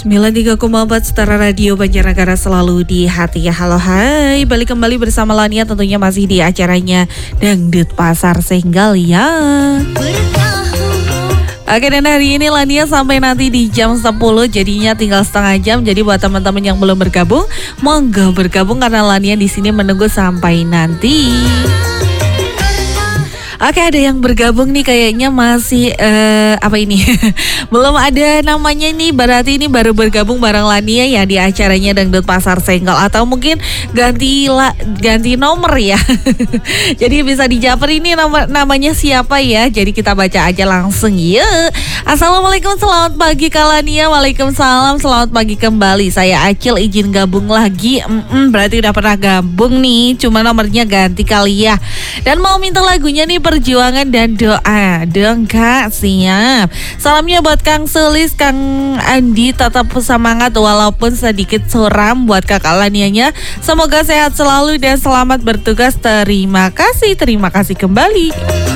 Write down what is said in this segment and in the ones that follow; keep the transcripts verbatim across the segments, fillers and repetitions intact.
sembilan puluh tiga koma empat Setara Radio Banjarnegara selalu di hati. Halo hai, balik kembali bersama Lania tentunya masih di acaranya Dangdut Pasar Senggal ya. Oke, dan hari ini Lania sampai nanti di jam sepuluh, jadinya tinggal setengah jam. Jadi buat teman-teman yang belum bergabung, monggo bergabung karena Lania di sini menunggu sampai nanti. Oke, ada yang bergabung nih kayaknya masih uh, apa ini? Belum ada namanya nih, berarti ini baru bergabung bareng Lania ya di acaranya Dangdut Pasar Senggal, atau mungkin ganti la, ganti nomor ya. Jadi bisa dijawab ini nama, namanya siapa ya? Jadi kita baca aja langsung ya. Assalamualaikum, selamat pagi Kak Lania. Waalaikumsalam, selamat pagi kembali. Saya Acil, izin gabung lagi. Mm-mm, berarti udah pernah gabung nih, cuma nomornya ganti kali ya. Dan mau minta lagunya nih, Perjuangan dan Doa dong Kak. Siap. Salamnya buat Kang Sulis, Kang Andi, tetap semangat walaupun sedikit suram. Buat Kakak Lanianya, semoga sehat selalu dan selamat bertugas. Terima kasih, terima kasih kembali.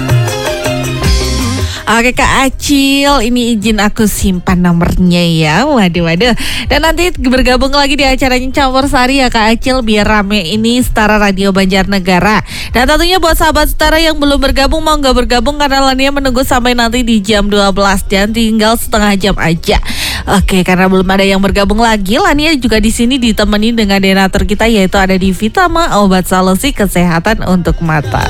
Oke Kak Acil, ini izin aku simpan nomornya ya. Waduh waduh. Dan nanti bergabung lagi di acaranya Campur Sari ya Kak Acil, biar rame ini Setara Radio Banjarnegara. Dan tentunya buat sahabat Setara yang belum bergabung, mau nggak bergabung karena Lania menunggu sampai nanti di jam dua belas dan tinggal setengah jam aja. Oke, karena belum ada yang bergabung lagi, Lania juga di sini ditemani dengan donatur kita, yaitu ada di Vitama, obat solusi kesehatan untuk mata.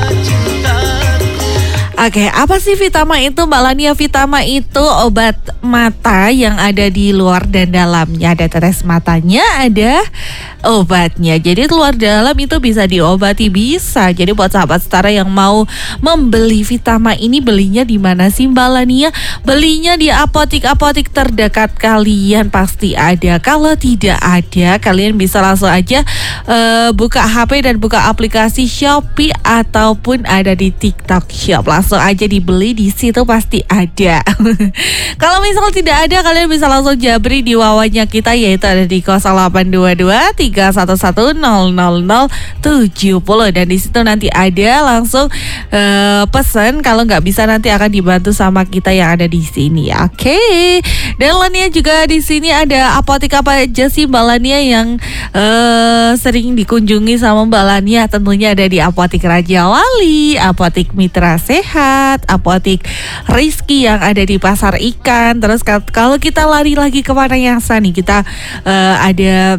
Oke, apa sih Vitama itu Mbak Lania? Vitama itu obat mata yang ada di luar dan dalamnya. Ada tetes matanya, ada obatnya. Jadi luar dalam itu bisa diobati, bisa. Jadi buat sahabat Setara yang mau membeli Vitama ini, belinya di mana sih Mbak Lania? Belinya di apotik-apotik terdekat kalian pasti ada. Kalau tidak ada, kalian bisa langsung aja uh, buka H P dan buka aplikasi Shopee ataupun ada di TikTok Shop. Langsung aja dibeli, di situ pasti ada. Kalau misal tidak ada, kalian bisa langsung jabri di wawanya kita, yaitu ada di nol delapan dua dua tiga satu satu nol nol nol tujuh nol, dan di situ nanti ada langsung uh, pesan. Kalau nggak bisa nanti akan dibantu sama kita yang ada di sini. Oke. Okay. Dan Lania juga di sini ada apotek apa aja sih Mbak Lania yang uh, sering dikunjungi sama Mbak Lania? Tentunya ada di Apotek Raja Wali, Apotek Mitra Sehat, Apotek Rizky yang ada di Pasar Ikan. Terus kalau kita lari lagi ke Panayasan nih, kita uh, ada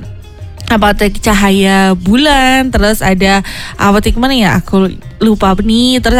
Apotek Cahaya Bulan. Terus ada apotek mana ya? Aku lupa nih. Terus